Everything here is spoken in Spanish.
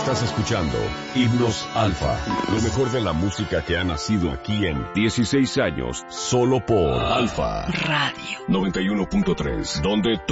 Estás escuchando Himnos Alfa, lo mejor de la música que ha nacido aquí en 16 años, solo por Alfa Radio 91.3, donde